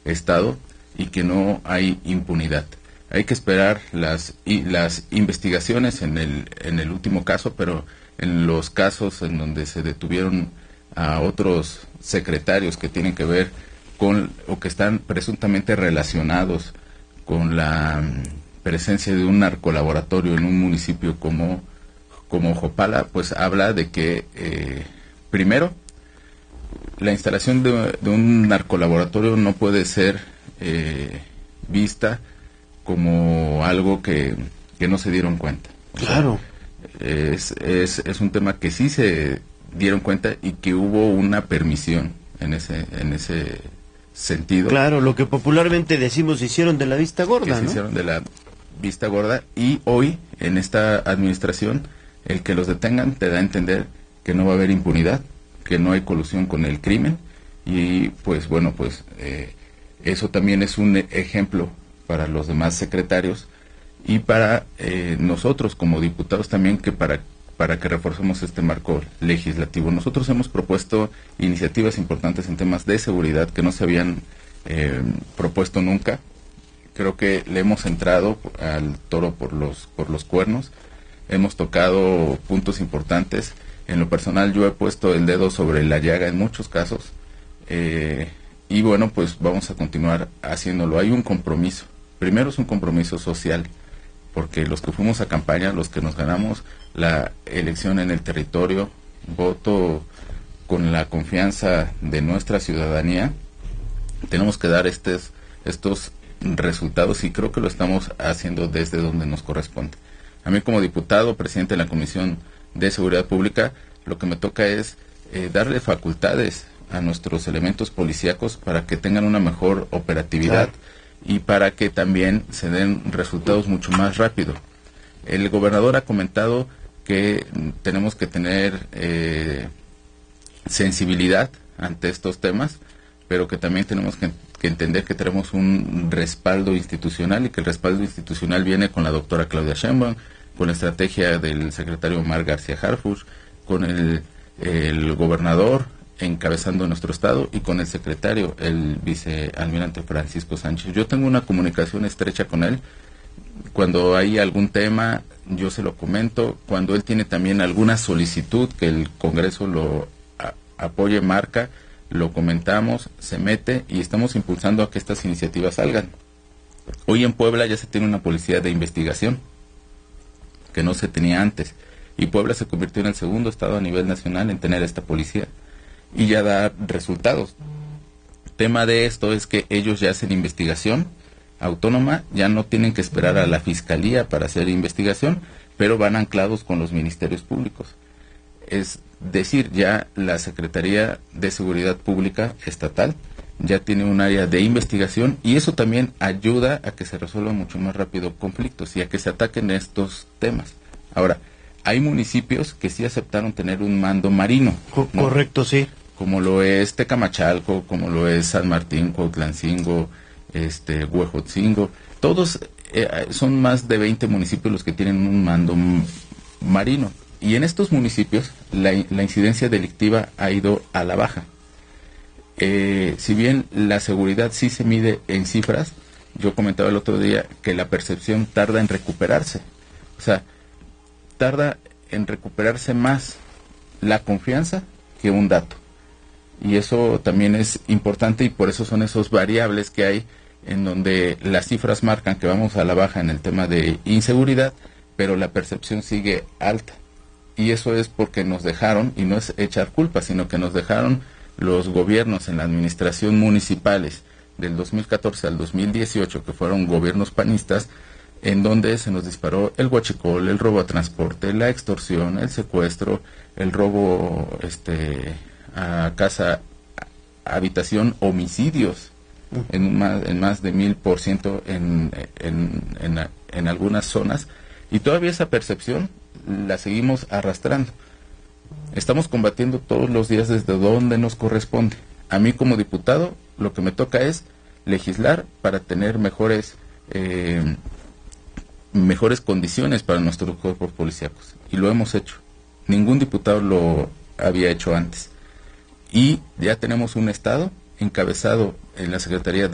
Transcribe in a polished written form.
estado y que no hay impunidad. Hay que esperar las investigaciones en el último caso, pero en los casos en donde se detuvieron a otros secretarios que tienen que ver con o que están presuntamente relacionados con la presencia de un narcolaboratorio en un municipio como Jopala, pues habla de que primero la instalación de un narcolaboratorio no puede ser vista como algo que no se dieron cuenta. Claro. Es un tema que sí se dieron cuenta y que hubo una permisión en ese sentido. Claro, lo que popularmente decimos, hicieron de la vista gorda, ¿no? Se hicieron de la vista gorda, y hoy en esta administración el que los detengan te da a entender que no va a haber impunidad, que no hay colusión con el crimen, y pues bueno, pues eso también es un ejemplo para los demás secretarios y para nosotros como diputados también, que para que reforcemos este marco legislativo. Nosotros hemos propuesto iniciativas importantes en temas de seguridad que no se habían propuesto nunca. Creo que le hemos entrado al toro por los cuernos. Hemos tocado puntos importantes. En lo personal yo he puesto el dedo sobre la llaga en muchos casos. Y bueno, pues vamos a continuar haciéndolo. Hay un compromiso. Primero es un compromiso social, porque los que fuimos a campaña, los que nos ganamos la elección en el territorio, voto con la confianza de nuestra ciudadanía, tenemos que dar estos resultados, y creo que lo estamos haciendo desde donde nos corresponde. A mí como diputado, presidente de la Comisión de Seguridad Pública, lo que me toca es darle facultades a nuestros elementos policíacos para que tengan una mejor operatividad. Claro. Y para que también se den resultados mucho más rápido. El gobernador ha comentado que tenemos que tener sensibilidad ante estos temas, pero que también tenemos que entender que tenemos un respaldo institucional, y que el respaldo institucional viene con la doctora Claudia Sheinbaum, con la estrategia del secretario Omar García Harfuch, con el gobernador encabezando nuestro estado, y con el secretario, el vicealmirante Francisco Sánchez. Yo tengo una comunicación estrecha con él. Cuando hay algún tema, yo se lo comento. Cuando él tiene también alguna solicitud que el Congreso lo apoye, marca, lo comentamos, se mete, y estamos impulsando a que estas iniciativas salgan. Hoy en Puebla ya se tiene una policía de investigación, que no se tenía antes, y Puebla se convirtió en el segundo estado a nivel nacional en tener esta policía, y ya da resultados. Tema de esto es que ellos ya hacen investigación autónoma, ya no tienen que esperar a la fiscalía para hacer investigación, pero van anclados con los ministerios públicos. Es decir, ya la Secretaría de Seguridad Pública estatal ya tiene un área de investigación, y eso también ayuda a que se resuelvan mucho más rápido conflictos y a que se ataquen estos temas. Ahora, hay municipios que sí aceptaron tener un mando marino, ¿no? Correcto, sí. Como lo es Tecamachalco, como lo es San Martín, Cuautlancingo, Huejotzingo. Todos son más de 20 municipios los que tienen un mando marino. Y en estos municipios la incidencia delictiva ha ido a la baja. Si bien la seguridad sí se mide en cifras, yo comentaba el otro día que la percepción tarda en recuperarse. O sea, tarda en recuperarse más la confianza que un dato. Y eso también es importante, y por eso son esos variables que hay en donde las cifras marcan que vamos a la baja en el tema de inseguridad, pero la percepción sigue alta. Y eso es porque nos dejaron, y no es echar culpa, sino que nos dejaron los gobiernos en la administración municipales del 2014 al 2018, que fueron gobiernos panistas, en donde se nos disparó el huachicol, el robo a transporte, la extorsión, el secuestro, el robo a casa, habitación, homicidios en más de 1000% en algunas zonas, y todavía esa percepción la seguimos arrastrando. Estamos combatiendo todos los días desde donde nos corresponde. A mí como diputado lo que me toca es legislar para tener mejores condiciones para nuestros cuerpos policíacos, y lo hemos hecho. Ningún diputado lo había hecho antes, y ya tenemos un estado encabezado en la Secretaría